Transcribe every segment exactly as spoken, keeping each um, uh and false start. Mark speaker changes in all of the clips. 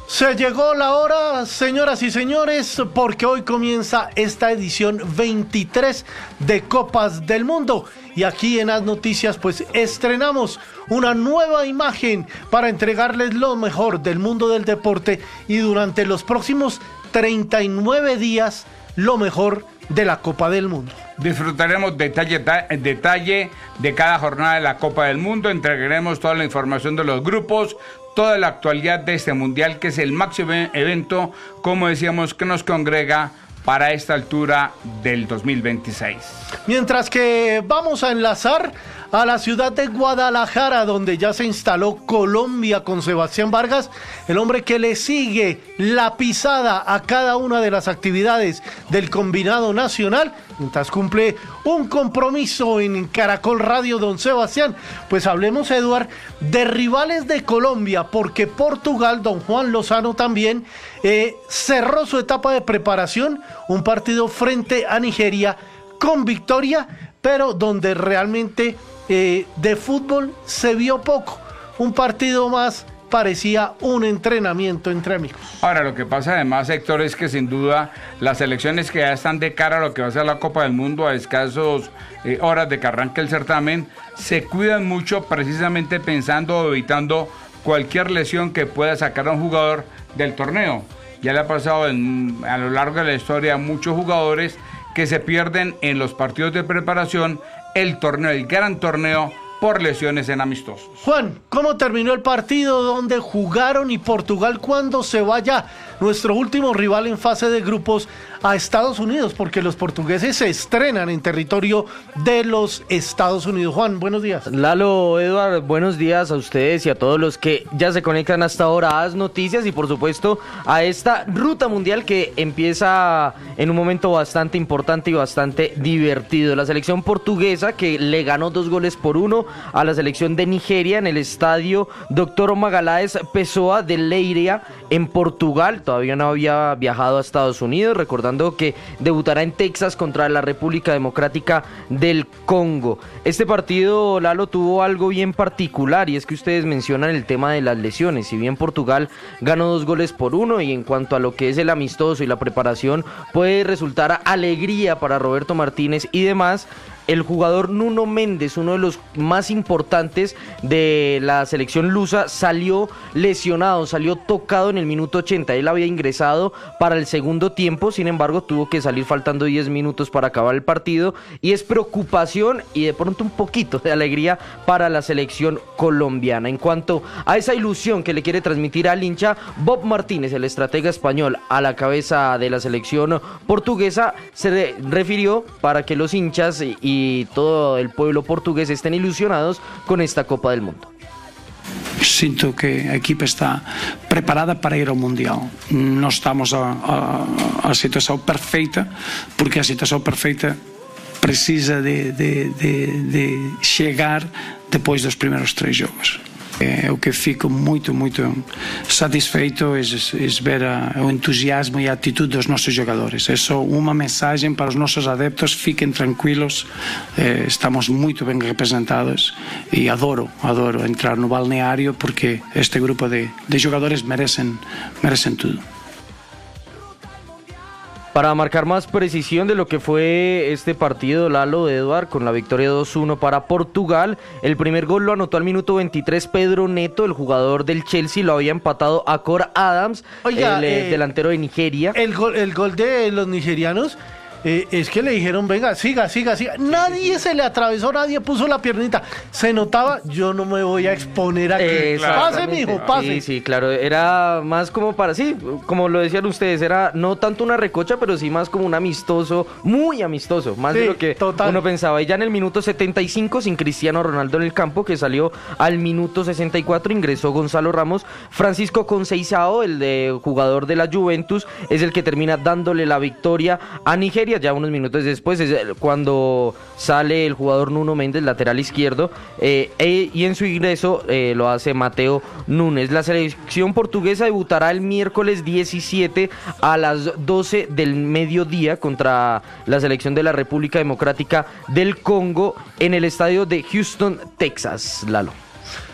Speaker 1: Se llegó la hora, señoras y señores, porque hoy comienza esta edición veintitrés de Copas del Mundo. Y aquí en As Noticias, pues estrenamos una nueva imagen para entregarles lo mejor del mundo del deporte y durante los próximos treinta y nueve días, lo mejor de la Copa del Mundo.
Speaker 2: Disfrutaremos detalle, detalle de cada jornada de la Copa del Mundo, entregaremos toda la información de los grupos, toda la actualidad de este mundial, que es el máximo evento, como decíamos, que nos congrega para esta altura del dos mil veintiséis. Mientras que vamos a enlazar a la ciudad de Guadalajara, donde ya se instaló Colombia con Sebastián Vargas, el hombre que le sigue la pisada a cada una de las actividades del combinado nacional, mientras cumple un compromiso en Caracol Radio. Don Sebastián, pues hablemos, Eduard, de rivales de Colombia, porque Portugal, don Juan Lozano también, eh, cerró su etapa de preparación, un partido frente a Nigeria con victoria, pero donde realmente eh, de fútbol se vio poco. Un partido más parecía un entrenamiento entre amigos. Ahora, lo que pasa además, Héctor, es que sin duda las selecciones que ya están de cara a lo que va a ser la Copa del Mundo, a escasos eh, horas de que arranque el certamen, se cuidan mucho precisamente pensando o evitando cualquier lesión que pueda sacar a un jugador del torneo. Ya le ha pasado en, a lo largo de la historia a muchos jugadores que se pierden en los partidos de preparación el torneo, el gran torneo, por lesiones en amistosos. Juan, ¿cómo terminó el partido? ¿Dónde jugaron? Y Portugal, ¿cuándo se vaya nuestro último rival en fase de grupos a Estados Unidos? Porque los portugueses se estrenan en territorio de los Estados Unidos. Juan, buenos días.
Speaker 3: Lalo, Eduard, buenos días a ustedes y a todos los que ya se conectan hasta ahora a As Noticias y por supuesto a esta ruta mundial que empieza en un momento bastante importante y bastante divertido. La selección portuguesa que le ganó dos goles por uno a la selección de Nigeria en el estadio Doctor Magalhães Pessoa de Leiria en Portugal. Todavía no había viajado a Estados Unidos, recordando que debutará en Texas contra la República Democrática del Congo. Este partido, Lalo, tuvo algo bien particular y es que ustedes mencionan el tema de las lesiones. Si bien Portugal ganó dos goles por uno y en cuanto a lo que es el amistoso y la preparación puede resultar alegría para Roberto Martínez y demás, el jugador Nuno Méndez, uno de los más importantes de la selección lusa, salió lesionado, salió tocado en el minuto ochenta. Él había ingresado para el segundo tiempo, sin embargo tuvo que salir faltando diez minutos para acabar el partido y es preocupación y de pronto un poquito de alegría para la selección colombiana. En cuanto a esa ilusión que le quiere transmitir al hincha, Bob Martínez, el estratega español a la cabeza de la selección portuguesa, se refirió para que los hinchas y, y y todo el pueblo portugués estén ilusionados con esta Copa del Mundo.
Speaker 4: Sinto que a equipa está preparada para ir ao Mundial. Non estamos a, a, a situação perfeita, porque a situação perfeita precisa de, de, de, de chegar depois dos primeiros três jogos. É, o que fico muito, muito satisfeito é, é ver a, o entusiasmo e a atitude dos nossos jogadores. É só uma mensagem para os nossos adeptos: fiquem tranquilos, é, estamos muito bem representados e adoro, adoro entrar no balneário porque este grupo de, de jogadores merecem, merecem tudo.
Speaker 3: Para marcar más precisión de lo que fue este partido, Lalo, de Eduard, con la victoria dos uno para Portugal, el primer gol lo anotó al minuto veintitrés Pedro Neto, el jugador del Chelsea, lo había empatado Akor Adams, Oiga, el eh, delantero de Nigeria.
Speaker 1: El gol, el gol de los nigerianos, eh, es que le dijeron, venga, siga, siga, siga. Nadie se le atravesó, nadie puso la piernita. Se notaba, yo no me voy a exponer aquí. Pase, mijo, pase.
Speaker 3: Sí, sí, claro, era más como para, sí, como lo decían ustedes, era no tanto una recocha, pero sí más como un amistoso, muy amistoso, más sí, de lo que total. Uno pensaba. Y ya en el minuto setenta y cinco, sin Cristiano Ronaldo en el campo, que salió al minuto sesenta y cuatro, ingresó Gonzalo Ramos. Francisco Conceição, el de jugador de la Juventus, es el que termina dándole la victoria a Nigeria. Ya unos minutos después es cuando sale el jugador Nuno Méndez, lateral izquierdo, eh, eh, y en su ingreso eh, lo hace Mateo Núñez. La selección portuguesa debutará el miércoles diecisiete a las doce del mediodía contra la selección de la República Democrática del Congo en el estadio de Houston, Texas. Lalo.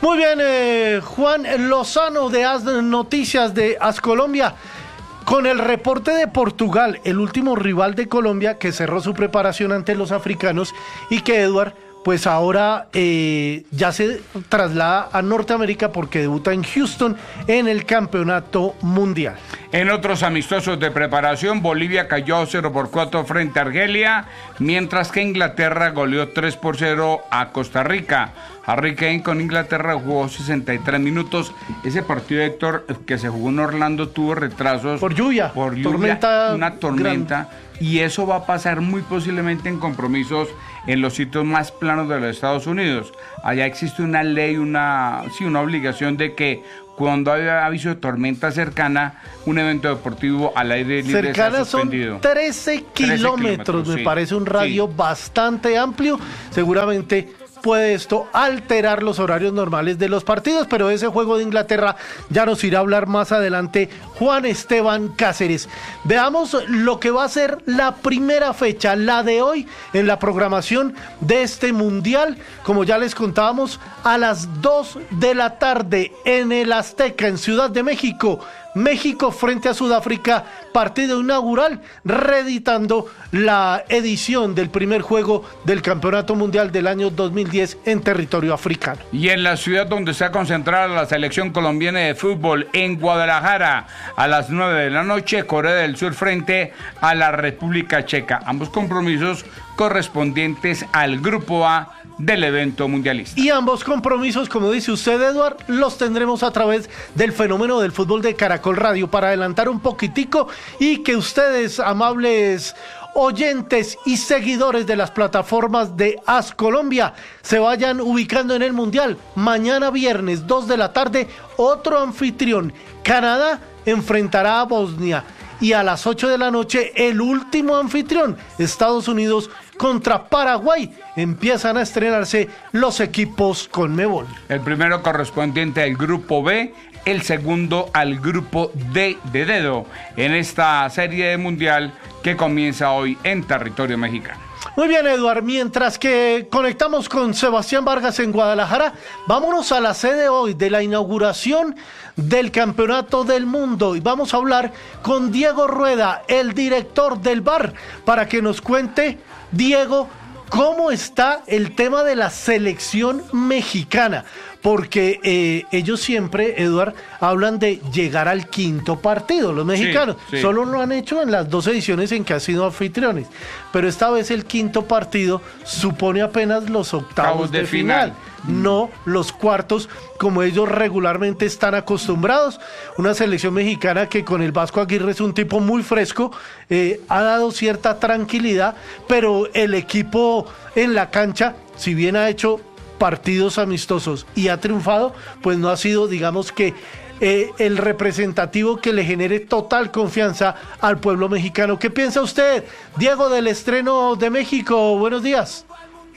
Speaker 1: Muy bien, eh, Juan Lozano de As Noticias de As Colombia. Con el reporte de Portugal, el último rival de Colombia que cerró su preparación ante los africanos y que Eduard pues ahora eh, ya se traslada a Norteamérica porque debuta en Houston en el Campeonato Mundial.
Speaker 2: En otros amistosos de preparación, Bolivia cayó cero por cuatro frente a Argelia, mientras que Inglaterra goleó tres por cero a Costa Rica. Harry Kane con Inglaterra jugó sesenta y tres minutos. Ese partido, Héctor, que se jugó en Orlando, tuvo retrasos.
Speaker 1: Por lluvia.
Speaker 2: Por lluvia,
Speaker 1: tormenta
Speaker 2: una tormenta. Gran... Y eso va a pasar muy posiblemente en compromisos en los sitios más planos de los Estados Unidos. Allá existe una ley, una, sí, una obligación de que cuando hay aviso de tormenta cercana, un evento deportivo al aire libre
Speaker 1: cercana
Speaker 2: sea suspendido.
Speaker 1: Son trece kilómetros, me sí. parece un radio sí. bastante amplio. Seguramente puede esto alterar los horarios normales de los partidos, pero ese juego de Inglaterra ya nos irá a hablar más adelante Juan Esteban Cáceres. Veamos lo que va a ser la primera fecha, la de hoy, en la programación de este Mundial. Como ya les contábamos, a las dos de la tarde en el Azteca, en Ciudad de México, México frente a Sudáfrica, partido inaugural, reeditando la edición del primer juego del Campeonato Mundial del año dos mil diez en territorio africano.
Speaker 2: Y en la ciudad donde se ha concentrado la selección colombiana de fútbol, en Guadalajara, a las nueve de la noche, Corea del Sur frente a la República Checa. Ambos compromisos correspondientes al Grupo A del evento mundialista.
Speaker 1: Y ambos compromisos, como dice usted, Eduard, los tendremos a través del Fenómeno del Fútbol de Caracol Radio, para adelantar un poquitico y que ustedes, amables oyentes y seguidores de las plataformas de As Colombia, se vayan ubicando en el Mundial. Mañana viernes, dos de la tarde, otro anfitrión, Canadá, enfrentará a Bosnia. Y a las ocho de la noche, el último anfitrión, Estados Unidos contra Paraguay. Empiezan a estrenarse los equipos Conmebol.
Speaker 2: El primero correspondiente al Grupo B, el segundo al Grupo D de dedo, en esta serie de Mundial que comienza hoy en territorio mexicano.
Speaker 1: Muy bien, Eduard, mientras que conectamos con Sebastián Vargas en Guadalajara, vámonos a la sede hoy de la inauguración del Campeonato del Mundo y vamos a hablar con Diego Rueda, el director del V A R, para que nos cuente, Diego, cómo está el tema de la selección mexicana. Porque eh, ellos siempre, Eduard, hablan de llegar al quinto partido, los mexicanos. Sí, sí. Solo lo han hecho en las dos ediciones en que han sido anfitriones. Pero esta vez el quinto partido supone apenas los octavos de, de final, final, no los cuartos, como ellos regularmente están acostumbrados. Una selección mexicana que con el Vasco Aguirre es un tipo muy fresco, eh, ha dado cierta tranquilidad, pero el equipo en la cancha, si bien ha hecho partidos amistosos y ha triunfado, pues no ha sido, digamos que, eh, el representativo que le genere total confianza al pueblo mexicano. ¿Qué piensa usted, Diego, del estreno de México? Buenos días.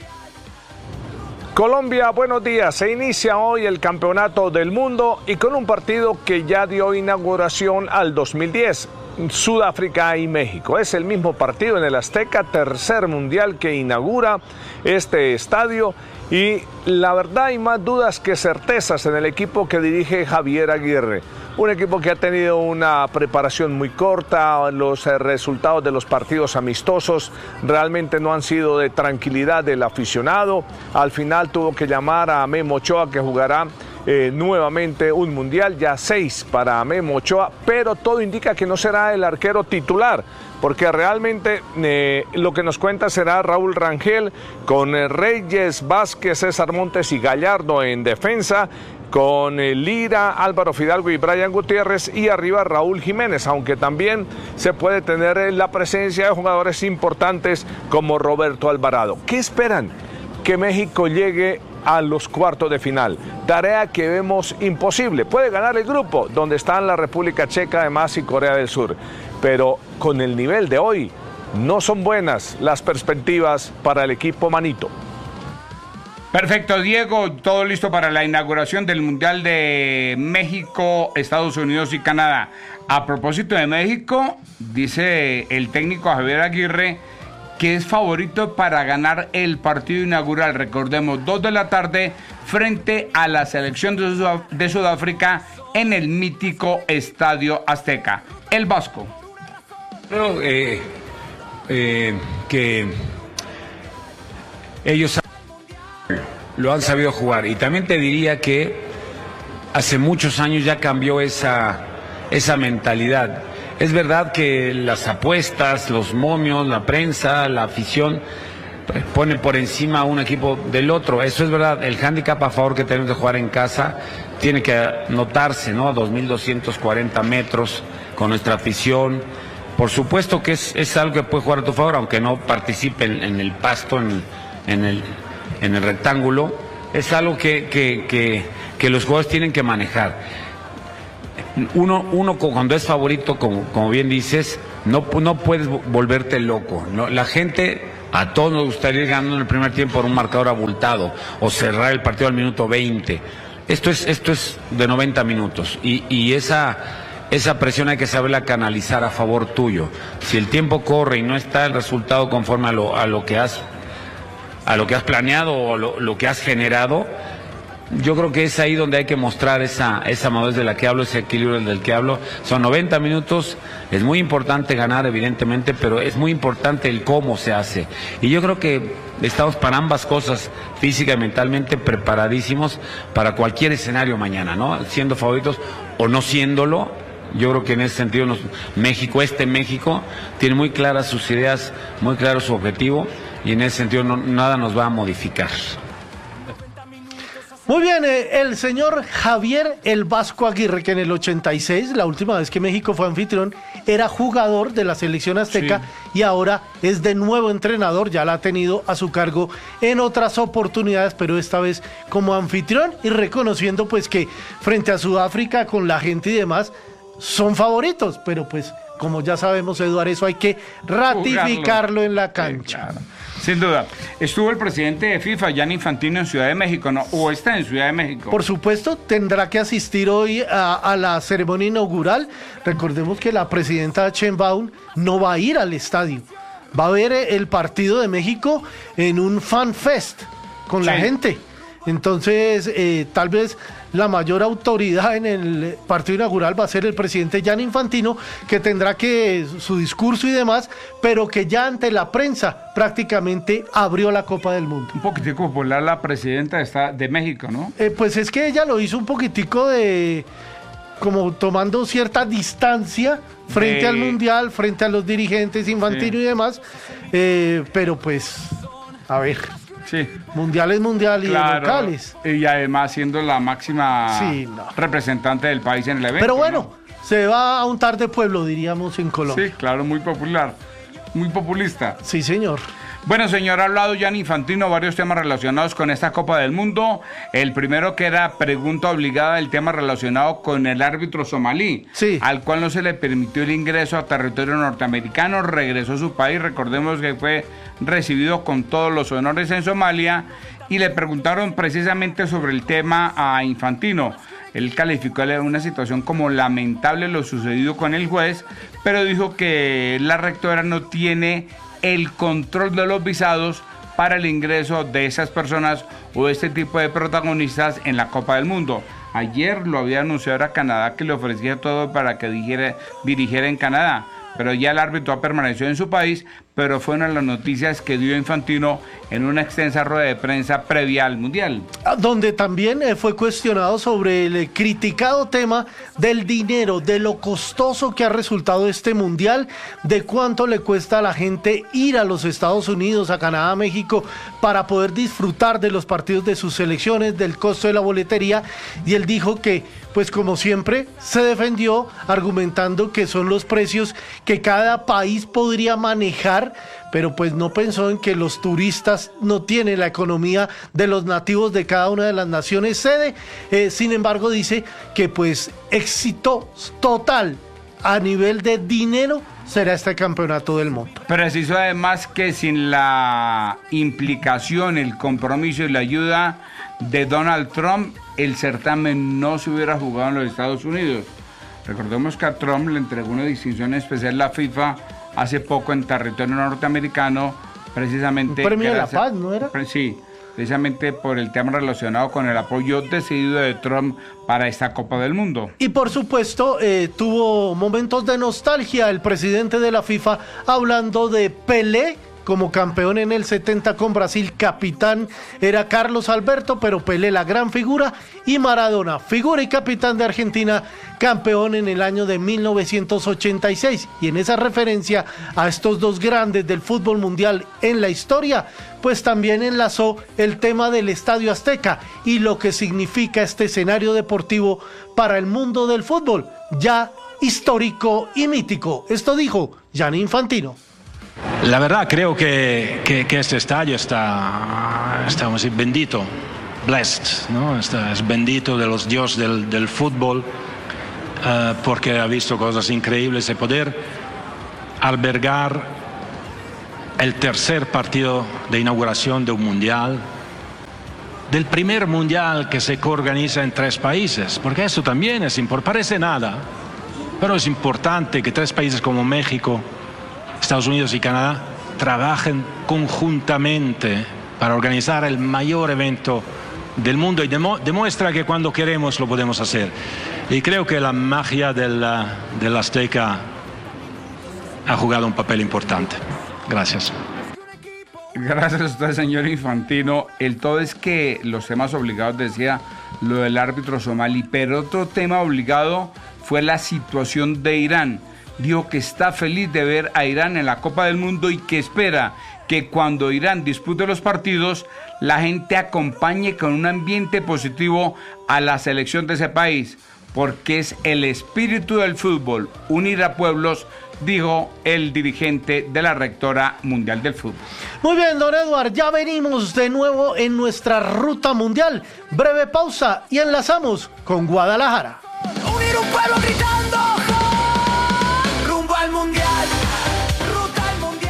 Speaker 5: Colombia, buenos días. Se inicia hoy el Campeonato del Mundo y con un partido que ya dio inauguración al dos mil diez. Sudáfrica y México. Es el mismo partido en el Azteca, tercer mundial que inaugura este estadio, y la verdad hay más dudas que certezas en el equipo que dirige Javier Aguirre. Un equipo que ha tenido una preparación muy corta, los resultados de los partidos amistosos realmente no han sido de tranquilidad del aficionado. Al final tuvo que llamar a Memo Ochoa, que jugará Eh, nuevamente un mundial, ya seis para Memo Ochoa, pero todo indica que no será el arquero titular, porque realmente eh, lo que nos cuenta será Raúl Rangel, con eh, Reyes, Vázquez, César Montes y Gallardo en defensa, con eh, Lira, Álvaro Fidalgo y Brian Gutiérrez, y arriba Raúl Jiménez, aunque también se puede tener eh, la presencia de jugadores importantes como Roberto Alvarado. ¿Qué esperan? Que México llegue a los cuartos de final, tarea que vemos imposible. Puede ganar el grupo, donde están la República Checa además y Corea del Sur, pero con el nivel de hoy no son buenas las perspectivas para el equipo manito.
Speaker 2: Perfecto, Diego, todo listo para la inauguración del Mundial de México, Estados Unidos y Canadá. A propósito de México, dice el técnico Javier Aguirre que es favorito para ganar el partido inaugural. Recordemos, dos de la tarde frente a la selección de, Sud de Sudáfrica en el mítico Estadio Azteca. El Vasco.
Speaker 6: Creo eh, eh, que ellos lo han sabido jugar, y también te diría que hace muchos años ya cambió esa, esa mentalidad. Es verdad que las apuestas, los momios, la prensa, la afición pone por encima a un equipo del otro. Eso es verdad. El hándicap a favor que tenemos de jugar en casa tiene que notarse, ¿no? A dos mil doscientos cuarenta metros con nuestra afición. Por supuesto que es, es algo que puede jugar a tu favor, aunque no participe en, en el pasto, en, en, el, en el rectángulo. Es algo que, que, que, que los jugadores tienen que manejar. Uno, uno cuando es favorito, como, como bien dices, no, no puedes volverte loco, ¿no? La gente, a todos nos gustaría ir ganando en el primer tiempo por un marcador abultado o cerrar el partido al minuto veinte. Esto es, esto es de noventa minutos y, y esa, esa presión hay que saberla canalizar a favor tuyo. Si el tiempo corre y no está el resultado conforme a lo, a lo que has, a lo que has planeado o lo, lo que has generado, yo creo que es ahí donde hay que mostrar esa, esa madurez de la que hablo, ese equilibrio del que hablo. Son noventa minutos, es muy importante ganar evidentemente, pero es muy importante el cómo se hace. Y yo creo que estamos para ambas cosas, física y mentalmente preparadísimos para cualquier escenario mañana, ¿no? Siendo favoritos o no siéndolo. Yo creo que en ese sentido nos, México, este México, tiene muy claras sus ideas, muy claro su objetivo, y en ese sentido no, nada nos va a modificar.
Speaker 1: Muy bien, eh, el señor Javier El Vasco Aguirre, que en el ochenta y seis, la última vez que México fue anfitrión, era jugador de la selección azteca, sí, y ahora es de nuevo entrenador, ya la ha tenido a su cargo en otras oportunidades, pero esta vez como anfitrión, y reconociendo pues que frente a Sudáfrica, con la gente y demás, son favoritos, pero pues como ya sabemos, Eduardo, eso hay que ratificarlo Jugarlo. en la cancha.
Speaker 2: Sí, claro. Sin duda. Estuvo el presidente de FIFA, Gianni Infantino, en Ciudad de México, ¿no? ¿O está en Ciudad de México?
Speaker 1: Por supuesto, tendrá que asistir hoy a, a la ceremonia inaugural. Recordemos que la presidenta Sheinbaum no va a ir al estadio. Va a ver el partido de México en un fan fest con sí. la gente. Entonces, eh, tal vez la mayor autoridad en el partido inaugural va a ser el presidente Gianni Infantino, que tendrá que su discurso y demás, pero que ya ante la prensa prácticamente abrió la Copa del Mundo.
Speaker 2: Un poquitico popular la presidenta está de México, ¿no?
Speaker 1: Eh, pues es que ella lo hizo un poquitico de, como tomando cierta distancia frente de... al Mundial, frente a los dirigentes, Infantino sí. y demás, eh, pero pues, a ver...
Speaker 2: Sí.
Speaker 1: Mundial es mundial y claro, locales.
Speaker 2: Y además siendo la máxima
Speaker 1: sí, no.
Speaker 2: representante del país en el evento.
Speaker 1: Pero bueno,
Speaker 2: ¿no?
Speaker 1: Se va a untar de pueblo, diríamos, en Colombia.
Speaker 2: Sí, claro, muy popular, muy populista.
Speaker 1: Sí, señor.
Speaker 2: Bueno, señor, ha hablado Gianni Infantino varios temas relacionados con esta Copa del Mundo. El primero, que era pregunta obligada, el tema relacionado con el árbitro somalí,
Speaker 1: sí.
Speaker 2: al cual no se le permitió el ingreso a territorio norteamericano, regresó a su país, recordemos que fue recibido con todos los honores en Somalia, y le preguntaron precisamente sobre el tema a Infantino. Él calificó una situación como lamentable lo sucedido con el juez, pero dijo que la rectora no tiene el control de los visados para el ingreso de esas personas o este tipo de protagonistas en la Copa del Mundo. Ayer lo había anunciado a Canadá, que le ofrecía todo para que dirigiera, dirigiera en Canadá, pero ya el árbitro ha permanecido en su país, pero fue una de las noticias que dio Infantino en una extensa rueda de prensa previa al Mundial.
Speaker 1: Donde también eh, fue cuestionado sobre el eh, criticado tema del dinero, de lo costoso que ha resultado este Mundial, de cuánto le cuesta a la gente ir a los Estados Unidos, a Canadá, a México, para poder disfrutar de los partidos de sus selecciones, del costo de la boletería, y él dijo que, pues como siempre, se defendió argumentando que son los precios que cada país podría manejar, pero pues no pensó en que los turistas no tienen la economía de los nativos de cada una de las naciones sede. Eh, sin embargo, dice que pues éxito total a nivel de dinero será este campeonato del mundo.
Speaker 2: Preciso además que sin la implicación, el compromiso y la ayuda de Donald Trump, el certamen no se hubiera jugado en los Estados Unidos. Recordemos que a Trump le entregó una distinción especial la FIFA hace poco en territorio norteamericano precisamente...
Speaker 1: Un premio
Speaker 2: gracias,
Speaker 1: de la paz, ¿no era?
Speaker 2: Sí, precisamente por el tema relacionado con el apoyo decidido de Trump para esta Copa del Mundo.
Speaker 1: Y por supuesto, eh, tuvo momentos de nostalgia el presidente de la FIFA hablando de Pelé como campeón en el setenta con Brasil. Capitán era Carlos Alberto, pero Pelé la gran figura, y Maradona, figura y capitán de Argentina, campeón en el año de mil novecientos ochenta y seis. Y en esa referencia a estos dos grandes del fútbol mundial en la historia, pues también enlazó el tema del Estadio Azteca y lo que significa este escenario deportivo para el mundo del fútbol, ya histórico y mítico. Esto dijo Gianni Infantino.
Speaker 7: La verdad creo que, que, que este estadio está, está así, bendito, blessed, ¿no? Está, es bendito de los dioses del, del fútbol, uh, porque ha visto cosas increíbles de poder albergar el tercer partido de inauguración de un mundial, del primer mundial que se coorganiza en tres países, porque eso también es importante, parece nada, pero es importante que tres países como México, Estados Unidos y Canadá trabajen conjuntamente para organizar el mayor evento del mundo y demo, demuestra que cuando queremos lo podemos hacer. Y creo que la magia del, del Azteca ha jugado un papel importante. Gracias.
Speaker 2: Gracias a usted, señor Infantino. El todo es que los temas obligados, decía lo del árbitro somalí, pero otro tema obligado fue la situación de Irán. Dijo que está feliz de ver a Irán en la Copa del Mundo y que espera que cuando Irán dispute los partidos, la gente acompañe con un ambiente positivo a la selección de ese país, porque es el espíritu del fútbol, unir a pueblos, dijo el dirigente de la rectora mundial del fútbol.
Speaker 1: Muy bien, don Eduard, ya venimos de nuevo en nuestra ruta mundial. Breve pausa y enlazamos con Guadalajara.
Speaker 8: Unir un pueblo gritando rumbo al mundial, ruta al mundial.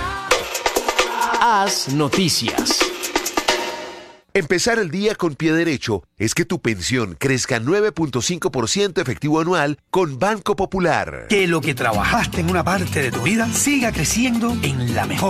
Speaker 9: Haz noticias.
Speaker 10: Empezar el día con pie derecho es que tu pensión crezca nueve punto cinco por ciento efectivo anual con Banco Popular.
Speaker 11: Que lo que trabajaste en una parte de tu vida siga creciendo en la mejor.